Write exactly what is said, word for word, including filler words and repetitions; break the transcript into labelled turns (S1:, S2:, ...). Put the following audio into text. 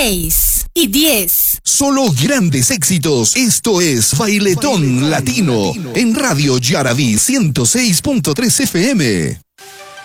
S1: seis y diez.
S2: Solo grandes éxitos. Esto es Bailetón, Bailetón Latino, Latino en Radio Yaraví ciento seis punto tres F M.